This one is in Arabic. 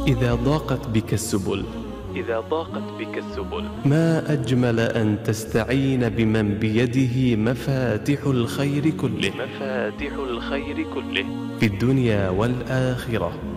إذا ضاقت بك السبل إذا ضاقت بك السبل ما أجمل أن تستعين بمن بيده مفاتح الخير كله مفاتح الخير كله في الدنيا والآخرة.